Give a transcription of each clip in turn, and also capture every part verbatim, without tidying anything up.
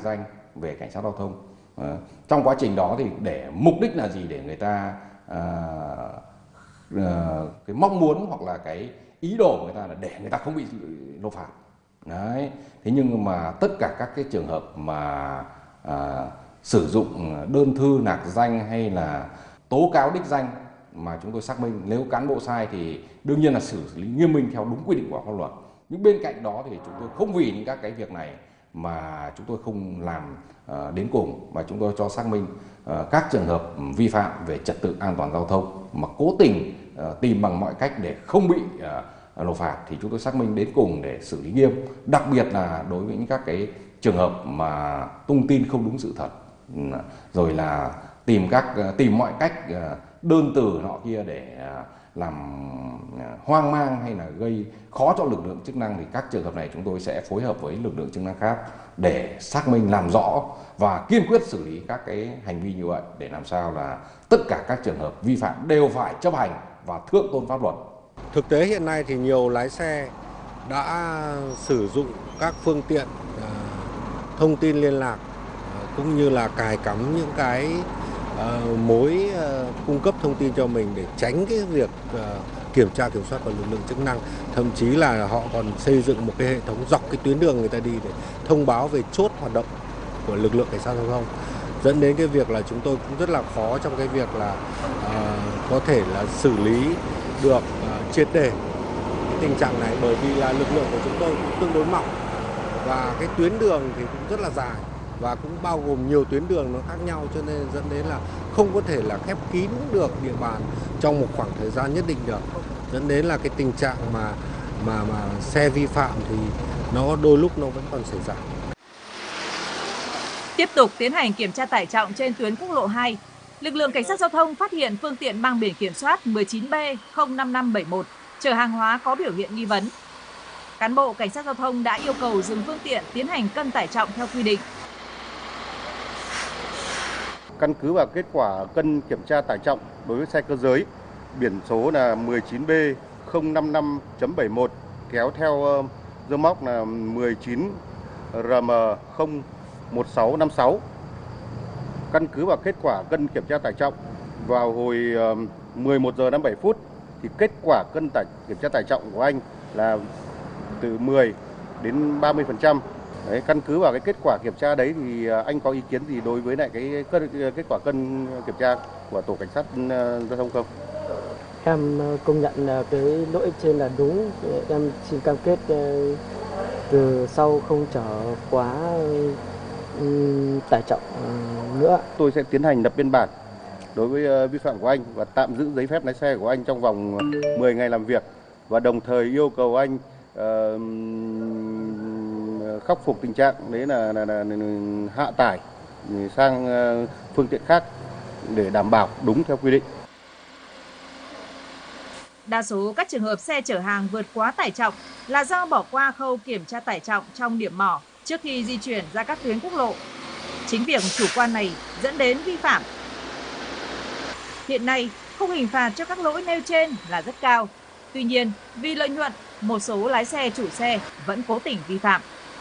danh về cảnh sát giao thông. À, trong quá trình đó thì để mục đích là gì? Để người ta à, à, cái mong muốn hoặc là cái ý đồ của người ta là để người ta không bị nộp phạt. Đấy. Thế nhưng mà tất cả các cái trường hợp mà à, sử dụng đơn thư nạc danh hay là tố cáo đích danh mà chúng tôi xác minh, nếu cán bộ sai thì đương nhiên là xử lý nghiêm minh theo đúng quy định của pháp luật. Nhưng bên cạnh đó thì chúng tôi không vì những các cái việc này mà chúng tôi không làm uh, đến cùng, mà chúng tôi cho xác minh uh, các trường hợp vi phạm về trật tự an toàn giao thông mà cố tình uh, tìm bằng mọi cách để không bị uh, nộp phạt thì chúng tôi xác minh đến cùng để xử lý nghiêm. Đặc biệt là đối với những các cái trường hợp mà tung tin không đúng sự thật, rồi là tìm các tìm mọi cách đơn từ nọ kia để làm hoang mang hay là gây khó cho lực lượng chức năng, thì các trường hợp này chúng tôi sẽ phối hợp với lực lượng chức năng khác để xác minh làm rõ và kiên quyết xử lý các cái hành vi như vậy, để làm sao là tất cả các trường hợp vi phạm đều phải chấp hành và thượng tôn pháp luật. Thực tế hiện nay thì nhiều lái xe đã sử dụng các phương tiện thông tin liên lạc cũng như là cài cắm những cái uh, mối uh, cung cấp thông tin cho mình để tránh cái việc uh, kiểm tra kiểm soát của lực lượng chức năng. Thậm chí là họ còn xây dựng một cái hệ thống dọc cái tuyến đường người ta đi để thông báo về chốt hoạt động của lực lượng cảnh sát giao thông, dẫn đến cái việc là chúng tôi cũng rất là khó trong cái việc là uh, có thể là xử lý được uh, triệt để cái tình trạng này, bởi vì là lực lượng của chúng tôi cũng tương đối mỏng và cái tuyến đường thì cũng rất là dài và cũng bao gồm nhiều tuyến đường nó khác nhau, cho nên dẫn đến là không có thể là khép kín được địa bàn trong một khoảng thời gian nhất định được, dẫn đến là cái tình trạng mà mà mà xe vi phạm thì nó đôi lúc nó vẫn còn xảy ra. Tiếp tục tiến hành kiểm tra tải trọng trên tuyến quốc lộ hai, lực lượng cảnh sát giao thông phát hiện phương tiện mang biển kiểm soát mười chín B không năm năm bảy một chở hàng hóa có biểu hiện nghi vấn. Cán bộ cảnh sát giao thông đã yêu cầu dừng phương tiện tiến hành cân tải trọng theo quy định. Căn cứ vào kết quả cân kiểm tra tải trọng đối với xe cơ giới biển số là mười chín B không năm năm bảy một kéo theo rơ móc là mười chín R M không một sáu năm sáu. Căn cứ vào kết quả cân kiểm tra tải trọng vào hồi mười một giờ năm mươi bảy phút thì kết quả cân tải kiểm tra tải trọng của anh là từ mười đến ba mươi phần trăm. Đấy, căn cứ vào cái kết quả kiểm tra đấy thì anh có ý kiến gì đối với lại cái kết quả cân kiểm tra của tổ cảnh sát giao thông không? Em công nhận cái lỗi trên là đúng, em xin cam kết từ sau không chở quá tải trọng nữa. Tôi sẽ tiến hành lập biên bản đối với vi phạm của anh và tạm giữ giấy phép lái xe của anh trong vòng mười ngày làm việc, và đồng thời yêu cầu anh uh, khắc phục tình trạng đấy là, là, là, là hạ tải sang uh, phương tiện khác để đảm bảo đúng theo quy định. Đa số các trường hợp xe chở hàng vượt quá tải trọng là do bỏ qua khâu kiểm tra tải trọng trong điểm mỏ trước khi di chuyển ra các tuyến quốc lộ. Chính việc chủ quan này dẫn đến vi phạm. Hiện nay, khung hình phạt cho các lỗi nêu trên là rất cao. Tuy nhiên, vì lợi nhuận, một số lái xe chủ xe vẫn cố tình vi phạm.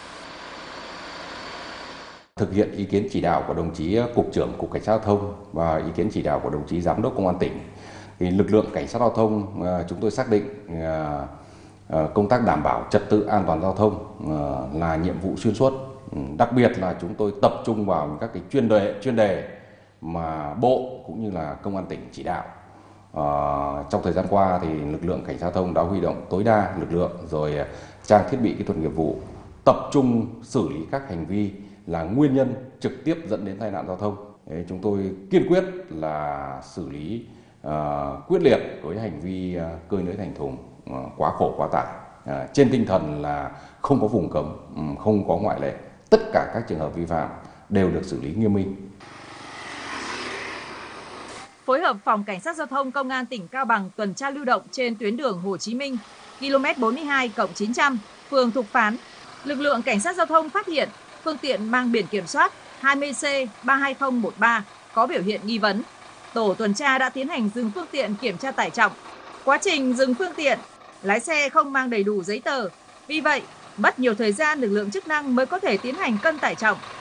Thực hiện ý kiến chỉ đạo của đồng chí Cục trưởng Cục Cảnh sát Giao thông và ý kiến chỉ đạo của đồng chí Giám đốc Công an tỉnh, thì lực lượng Cảnh sát Giao thông chúng tôi xác định công tác đảm bảo trật tự an toàn giao thông là nhiệm vụ xuyên suốt. Đặc biệt là chúng tôi tập trung vào các cái chuyên đề chuyên đề mà Bộ cũng như là Công an tỉnh chỉ đạo. À, trong thời gian qua thì lực lượng Cảnh sát Giao thông đã huy động tối đa lực lượng rồi trang thiết bị kỹ thuật nghiệp vụ, tập trung xử lý các hành vi là nguyên nhân trực tiếp dẫn đến tai nạn giao thông. Đấy, chúng tôi kiên quyết là xử lý uh, quyết liệt với hành vi uh, cơi nới thành thùng, uh, quá khổ quá tải, uh, trên tinh thần là không có vùng cấm, um, không có ngoại lệ. Tất cả các trường hợp vi phạm đều được xử lý nghiêm minh. Phối hợp Phòng Cảnh sát Giao thông Công an tỉnh Cao Bằng tuần tra lưu động trên tuyến đường Hồ Chí Minh, km bốn mươi hai cộng chín trăm, phường Thục Phán, lực lượng Cảnh sát Giao thông phát hiện phương tiện mang biển kiểm soát hai mươi C ba hai không một ba có biểu hiện nghi vấn. Tổ tuần tra đã tiến hành dừng phương tiện kiểm tra tải trọng. Quá trình dừng phương tiện, lái xe không mang đầy đủ giấy tờ. Vì vậy, mất nhiều thời gian lực lượng chức năng mới có thể tiến hành cân tải trọng